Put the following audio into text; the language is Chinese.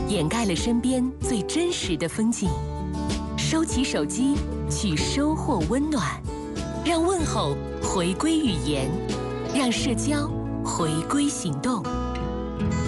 掩盖了身边最真实的风景。收起手机，去收获温暖，让问候回归语言，让社交回归行动。